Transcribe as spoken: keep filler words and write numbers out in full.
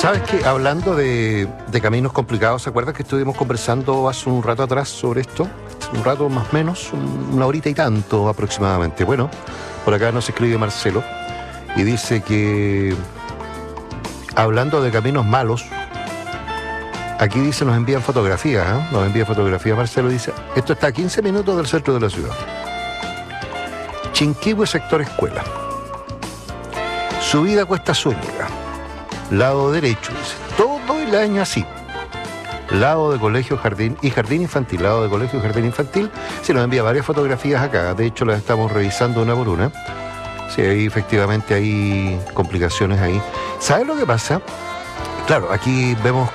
¿Sabes qué? Hablando de, de caminos complicados, ¿se acuerdan que estuvimos conversando hace un rato atrás sobre esto? Un rato más o menos, un- una horita y tanto aproximadamente. Bueno, por acá nos escribe Marcelo y dice que, hablando de caminos malos, aquí dice, nos envían fotografías, ¿eh? Nos envía fotografías. Marcelo dice, esto está a quince minutos del centro de la ciudad. Chinquihue, sector escuela. Subida Cuesta Zúñiga. Lado derecho, dice. Todo el año así. Lado de colegio, jardín y jardín infantil. Lado de colegio y jardín infantil. Se nos envía varias fotografías acá. De hecho, las estamos revisando una por una. Sí, ahí efectivamente hay complicaciones ahí. ¿Sabes lo que pasa? Claro, aquí vemos